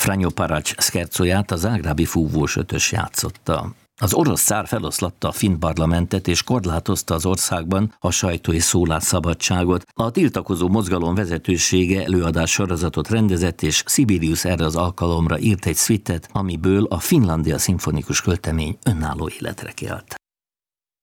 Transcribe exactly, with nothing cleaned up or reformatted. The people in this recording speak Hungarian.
Franjo Paracs szkercóját a zágrábi fúvós ötös játszotta. Az orosz cár feloszlatta a finn parlamentet és korlátozta az országban a sajtó és szólásszabadságot. A tiltakozó mozgalom vezetősége előadás sorozatot rendezett, és Sibelius erre az alkalomra írt egy szvittet, amiből a Finlandia szimfonikus költemény önálló életre kelt.